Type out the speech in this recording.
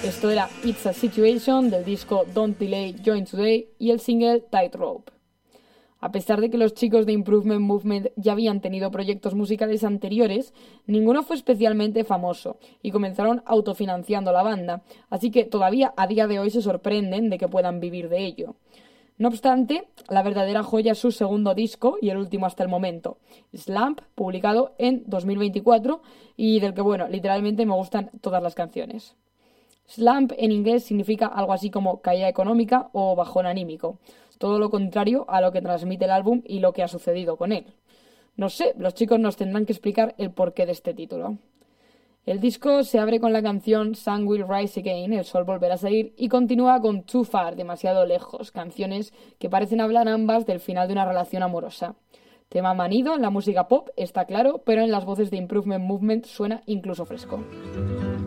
Esto era It's a Situation del disco Don't Delay Join Today y el single Tightrope. A pesar de que los chicos de Improvement Movement ya habían tenido proyectos musicales anteriores, ninguno fue especialmente famoso y comenzaron autofinanciando la banda, así que todavía a día de hoy se sorprenden de que puedan vivir de ello. No obstante, la verdadera joya es su segundo disco y el último hasta el momento, Slump, publicado en 2024 y del que, literalmente me gustan todas las canciones. Slump en inglés significa algo así como caída económica o bajón anímico, todo lo contrario a lo que transmite el álbum y lo que ha sucedido con él. No sé, los chicos nos tendrán que explicar el porqué de este título. El disco se abre con la canción Sun Will Rise Again, el sol volverá a salir, y continúa con Too Far, demasiado lejos, canciones que parecen hablar ambas del final de una relación amorosa. Tema manido en la música pop, está claro, pero en las voces de Improvement Movement suena incluso fresco.